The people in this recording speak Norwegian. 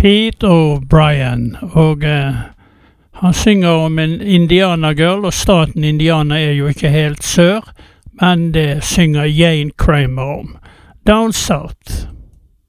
Pete O'Brien, og han synger om en indianergirl, og staten Indiana er jo ikke helt sør, men det synger Jane Kramer om. Down South.